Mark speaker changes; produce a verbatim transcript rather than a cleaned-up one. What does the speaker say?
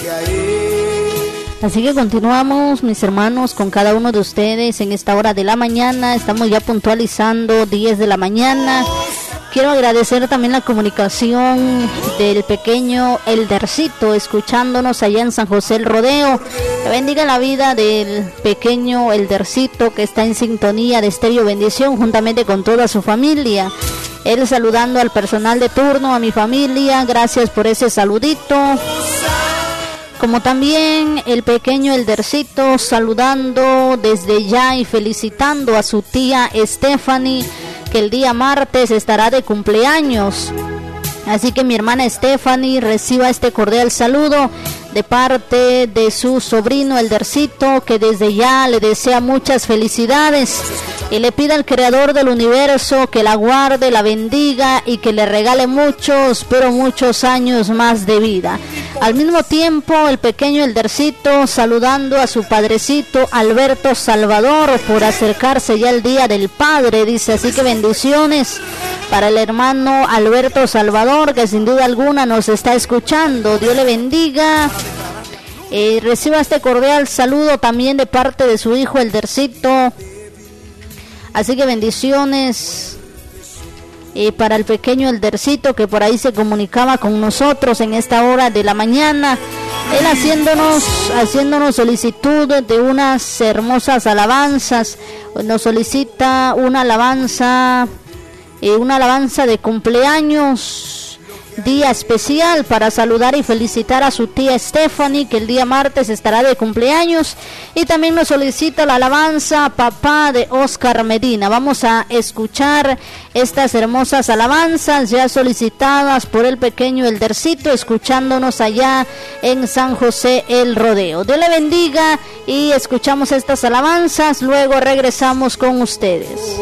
Speaker 1: Así que continuamos, mis hermanos, con cada uno de ustedes en esta hora de la mañana. Estamos ya puntualizando diez de la mañana. Quiero agradecer también la comunicación del pequeño Eldercito, escuchándonos allá en San José el Rodeo. Que bendiga la vida del pequeño Eldercito, que está en sintonía de Estéreo Bendición juntamente con toda su familia. Él saludando al personal de turno, a mi familia, gracias por ese saludito. Como también el pequeño Eldercito saludando desde ya y felicitando a su tía Stephanie, que el día martes estará de cumpleaños. Así que mi hermana Stephanie reciba este cordial saludo de parte de su sobrino Eldercito, que desde ya le desea muchas felicidades y le pide al Creador del universo que la guarde, la bendiga y que le regale muchos, pero muchos años más de vida. Al mismo tiempo, el pequeño Eldercito saludando a su padrecito Alberto Salvador por acercarse ya el Día del Padre, dice, así que bendiciones para el hermano Alberto Salvador, que sin duda alguna nos está escuchando. Dios le bendiga. Eh, reciba este cordial saludo también de parte de su hijo Eldercito. Así que bendiciones eh, para el pequeño Eldercito, que por ahí se comunicaba con nosotros en esta hora de la mañana. Él haciéndonos, haciéndonos solicitud de unas hermosas alabanzas. Nos solicita una alabanza, eh, una alabanza de cumpleaños. Día especial para saludar y felicitar a su tía Stephanie, que el día martes estará de cumpleaños, y también nos solicita la alabanza Papá de Oscar Medina. Vamos a escuchar estas hermosas alabanzas ya solicitadas por el pequeño Eldercito, escuchándonos allá en San José el Rodeo. Dios le bendiga y escuchamos estas alabanzas, luego regresamos con ustedes.